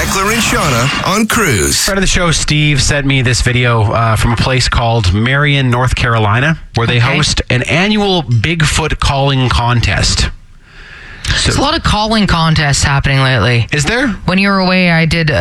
Beckler and Shauna on Cruise. Friend of the show, Steve, sent me this video from a place called Marion, North Carolina, where they host an annual Bigfoot calling contest. There's a lot of calling contests happening lately. Is there? When you were away, I did